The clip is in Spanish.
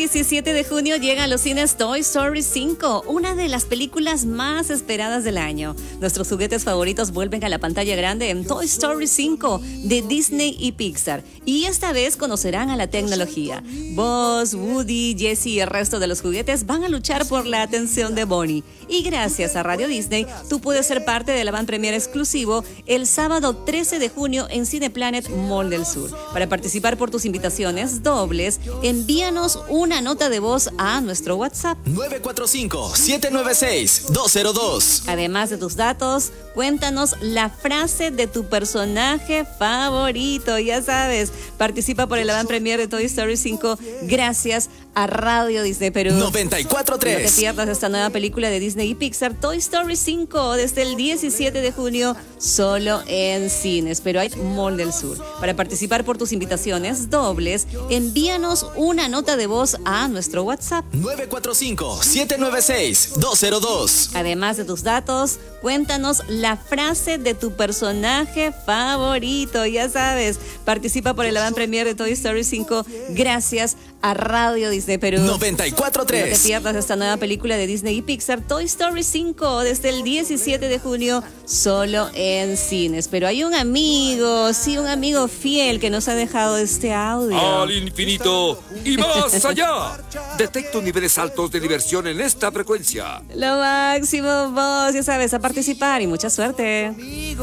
17 de junio llega a los cines Toy Story 5, una de las películas más esperadas del año. Nuestros juguetes favoritos vuelven a la pantalla grande en Toy Story 5 de Disney y Pixar. Y esta vez conocerán a la tecnología. Buzz, Woody, Jessie y el resto de los juguetes van a luchar por la atención de Bonnie. Y gracias a Radio Disney, tú puedes ser parte del avant premier exclusivo el sábado 13 de junio en Cineplanet Mall del Sur. Para participar por tus invitaciones dobles, envíanos una nota de voz a nuestro WhatsApp 945-796-202. Además de tus datos, cuéntanos la frase de tu personaje favorito. Ya sabes, participa por el avant premier de Toy Story 5 gracias a Radio Disney Perú. 94.3. No te pierdas esta nueva película de Disney y Pixar, Toy Story 5, desde el 17 de junio, solo en cines, pero hay Mall del Sur. Para participar por tus invitaciones dobles, envíanos una nota de voz a nuestro WhatsApp 945-796-202. Además de tus datos, cuéntanos la frase de tu personaje favorito. Ya sabes, participa por el avant premier de Toy Story 5 gracias a Radio Disney Perú. 94.3. No te pierdas esta nueva película de Disney y Pixar, Toy Story 5, desde el 17 de junio, solo en cines. Pero hay un amigo fiel que nos ha dejado este audio. Al infinito y más allá. Detecto niveles altos de diversión en esta frecuencia. Lo máximo, vos, ya sabes, a participar y mucha suerte.